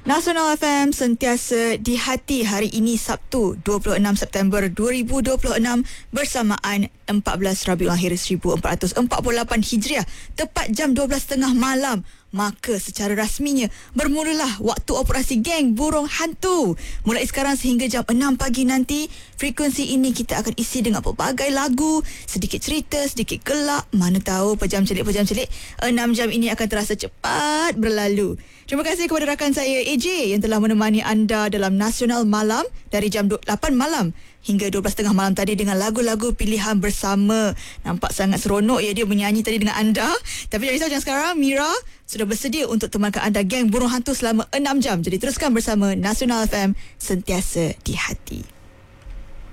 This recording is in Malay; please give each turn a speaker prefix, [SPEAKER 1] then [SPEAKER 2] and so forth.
[SPEAKER 1] Nasional FM sentiasa di hati. Hari ini Sabtu 26 September 2026 bersamaan 14 Rabiul Akhir 1448 Hijriah, tepat jam 12.30 malam. Maka secara rasminya bermulalah waktu operasi geng burung hantu. Mulai sekarang sehingga jam 6 pagi nanti, frekuensi ini kita akan isi dengan pelbagai lagu, sedikit cerita, sedikit gelak. Mana tahu pejam celik 6 jam ini akan terasa cepat berlalu. Terima kasih kepada rakan saya AJ yang telah menemani anda dalam Nasional Malam dari jam 8 malam hingga 12.30 malam tadi dengan lagu-lagu pilihan bersama. Nampak sangat seronok ya dia menyanyi tadi dengan anda. Tapi jangan risau, jangan sekarang. Mira sudah bersedia untuk temankan anda geng burung hantu selama 6 jam. Jadi teruskan bersama Nasional FM, sentiasa di hati.